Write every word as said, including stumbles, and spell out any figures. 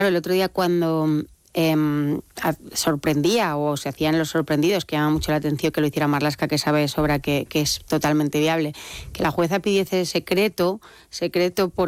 el otro día cuando eh, sorprendía o se hacían los sorprendidos, que llama mucho la atención que lo hiciera Marlaska, que sabe de sobra que, que es totalmente viable, que la jueza pidiese secreto, secreto por